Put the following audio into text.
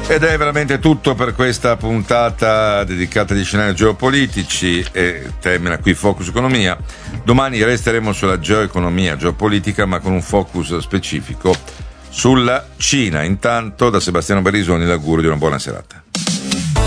Ed è veramente tutto per questa puntata dedicata agli scenari geopolitici e termina qui Focus Economia. Domani resteremo sulla geoeconomia, geopolitica, ma con un focus specifico sulla Cina. Intanto da Sebastiano Berisoni l'augurio di una buona serata.